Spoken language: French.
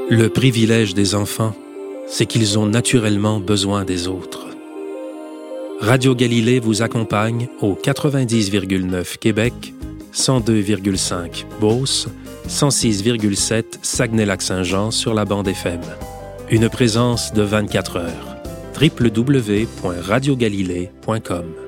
Le privilège des enfants, c'est qu'ils ont naturellement besoin des autres. Radio Galilée vous accompagne au 90,9 Québec, 102,5 Beauce, 106,7 Saguenay-Lac-Saint-Jean sur la bande FM. Une présence de 24 heures. www.radiogalilée.com